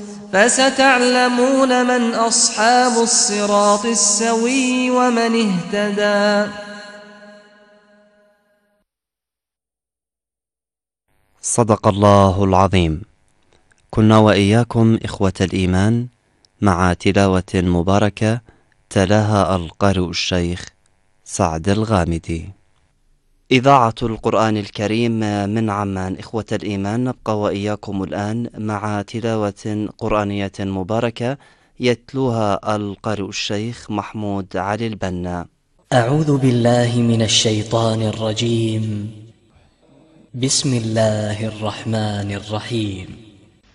فستعلمون من أصحاب الصراط السوي ومن اهتدى. صدق الله العظيم. كنا وإياكم إخوة الإيمان مع تلاوة مباركة تلاها القارئ الشيخ سعد الغامدي. إذاعة القرآن الكريم من عمان. إخوة الإيمان، نبقى وإياكم الآن مع تلاوة قرآنية مباركة يتلوها القارئ الشيخ محمود علي البنا. أعوذ بالله من الشيطان الرجيم. بسم الله الرحمن الرحيم.